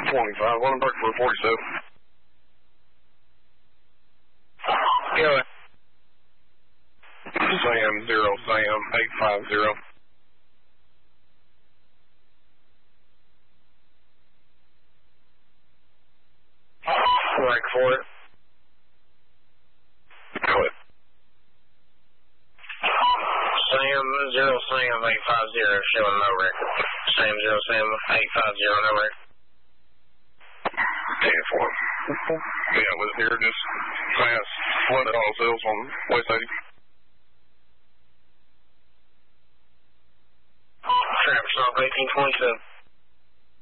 25, Lunenburg for 47. Go ahead. Sam 0, Sam 850. Rank for it. Quit. Sam 0, Sam 850, showing no record. Sam 0, Sam 850, no record. 10-4. Yeah, was here just past flooded auto sales on West 80. Travis off 1827.